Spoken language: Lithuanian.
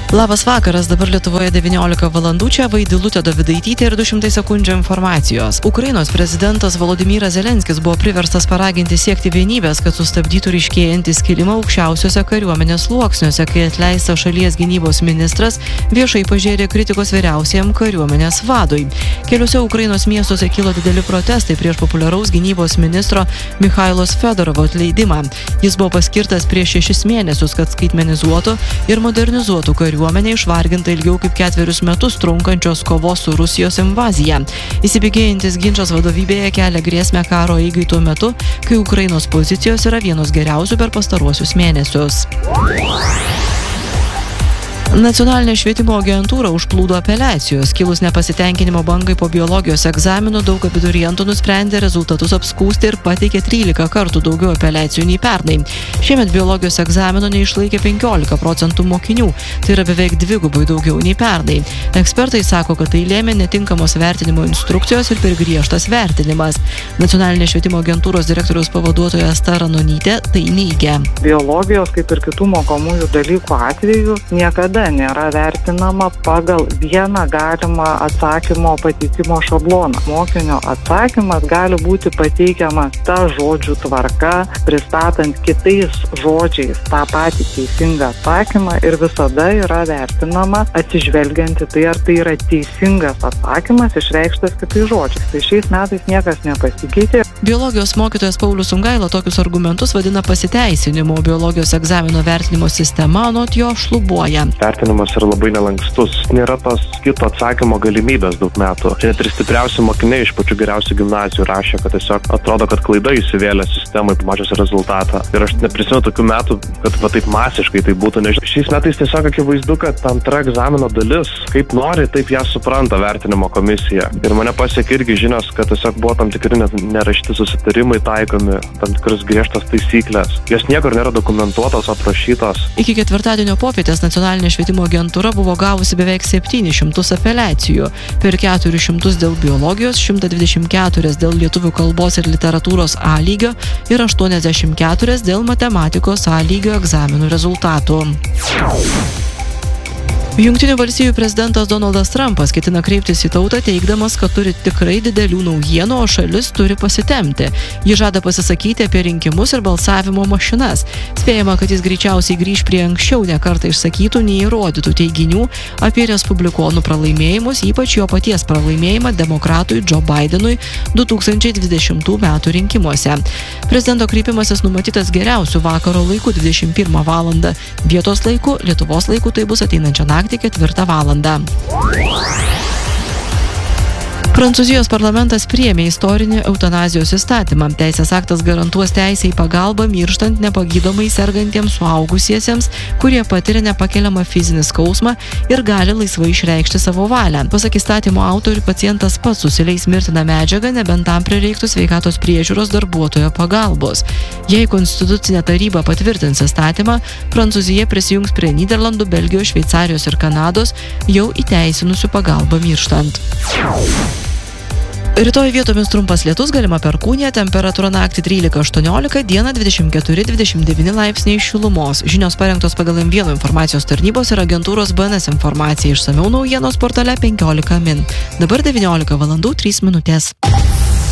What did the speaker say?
Labas vakaras, dabar Lietuvoje 19 valandų, čia Vaidilutė Dovidaitytė ir 200 sekundžių informacijos. Ukrainos prezidentas Volodymyras Zelenskis buvo priverstas paraginti siekti vienybės, kad sustabdytų ryškėjantį skilimą aukščiausiuose kariuomenės sluoksniuose, kai atleistas šalies gynybos ministras viešai pažėrė kritikos vyriausiajam kariuomenės vadui. Keliuose Ukrainos miestuose kilo dideli protestai prieš populiaraus gynybos ministro Michailos Fedorovo atleidimą. Jis buvo paskirtas prieš 6 mėnesius, kad skaitmenizuotų ir modernizuotų kariuomenė išvarginta ilgiau kaip 4 metus trunkančios kovos su Rusijos invazija. Įsibėgėjantis ginčas vadovybėje kelia grėsmę karo eigai tuo metu, kai Ukrainos pozicijos yra vienos geriausių per pastaruosius mėnesius. Nacionalinė švietimo agentūra užplūdo apeliacijos. Kilus nepasitenkinimo bangai po biologijos egzaminų, daug abiturientų nusprendė rezultatus apskųsti ir pateikė 13 kartų daugiau apeliacijų nei pernai. Šiemet biologijos egzamino neišlaikė 15% mokinių, tai yra beveik dvigubai daugiau nei pernai. Ekspertai sako, kad tai lėmė netinkamos vertinimo instrukcijos ir per griežtas vertinimas. Nacionalinė švietimo agentūros direktoriaus pavaduotoja Asta Ranonytė tai neigia. Biologijos, kaip ir kitų mokomųjų dalykų atveju, niekada nėra vertinama pagal vieną galimą atsakymo pateikimo šabloną. Mokinio atsakymas gali būti pateikiamas ta žodžių tvarka, pristatant kitais žodžiais tą patį teisingą atsakymą ir visada yra vertinama atsižvelgiant į tai, ar tai yra teisingas atsakymas išreikštas kitais žodžiais. Tai šiais metais niekas nepasikeitė. Biologijos mokytojas Paulius Sungaila tokius argumentus vadina pasiteisinimu. Biologijos egzamino vertinimo sistema anot jo šlubuoja. Vertinimas yra labai nelankstus. Nėra tos kito atsakymo galimybės daug metų. Net ir stipriausi mokiniai iš pačių geriausių gimnazijų rašė, kad tiesiog atrodo, kad klaida įsivėlė sistemai pamačius rezultatą. Ir aš neprisimenu tokių metų, kad va taip masiškai tai būtų. Nežinau. Šiais metais tiesiog akivaizdu, kad antra egzamino dalis, kaip nori, taip ją supranta vertinimo komisija. Ir mane pasiekė irgi žinios, kad tiesiog buvo tam tikri nerašyti susitarimai taikomi, tam tikras griežtas taisyklės. Jos niekur nėra dokumentuotos, aprašytos. Iki ketvirtadienio popietės nacionalinė švietimo agentūra buvo gavusi beveik 700 apeliacijų. Per 400 dėl biologijos, 124 dėl lietuvių kalbos ir literatūros A lygio ir 84 dėl matematikos A lygio egzaminų rezultatų. Jungtinių valstijų prezidentas Donaldas Trumpas ketina kreiptis į tautą, teigdamas, kad turi tikrai didelių naujienų, o šalis turi pasitempti. Ji žada pasisakyti apie rinkimus ir balsavimo mašinas. Spėjama, kad jis greičiausiai grįž prie anksčiau nekartą išsakytų neįrodytų teiginių apie respublikonų pralaimėjimus, ypač jo paties pralaimėjimą demokratui Joe Bidenui 2020 metų rinkimuose. Prezidento kreipimasis numatytas geriausių vakaro laiku 21 valandą. Vietos laiku, Lietuvos laiku tai bus ateinančią naktį 4 valandą. Prancūzijos parlamentas priėmė istorinį eutanazijos įstatymą. Teisės aktas garantuos teisę į pagalbą mirštant nepagydomai sergantiems suaugusiesiems, kurie patiria nepakeliamą fizinį skausmą ir gali laisvai išreikšti savo valią. Pasak įstatymo autorių, pacientas pats susileis mirtiną medžiagą, nebent tam prireiktų sveikatos priežiūros darbuotojo pagalbos. Jei Konstitucinė taryba patvirtins įstatymą, Prancūzija prisijungs prie Nyderlandų, Belgijos, Šveicarijos ir Kanados jau įteisinusių pagalbą mirštant. Rytoj vietomis trumpas lietus, galima perkūnija, temperatūra naktį 13–18, dieną 24–29 laipsniai šilumos. Žinios parengtos pagal M1 informacijos tarnybos ir agentūros BNS informacija. Išsamiau naujienos portale 15 min. Dabar 19 valandų 3 minutės.